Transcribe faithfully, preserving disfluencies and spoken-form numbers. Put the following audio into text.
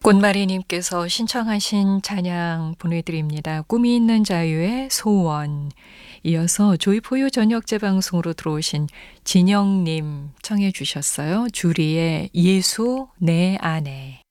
꽃마리님께서 신청하신 찬양 보내드립니다. 꿈이 있는 자유의 소원. 이어서 조이포유 저녁 재방송으로 들어오신 진영님 청해 주셨어요. 주리의 예수 내 안에.